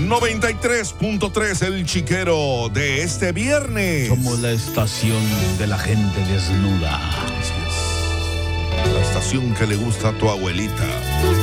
93.3 El Chiquero de este viernes. Somos la estación de la gente desnuda. Así es. La estación que le gusta a tu abuelita.